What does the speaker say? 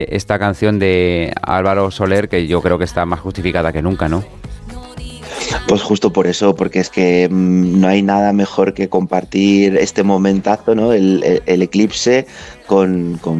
esta canción de Álvaro Soler, que yo creo que está más justificada que nunca, ¿no? Pues justo por eso, porque es que no hay nada mejor que compartir este momentazo, ¿no? El eclipse con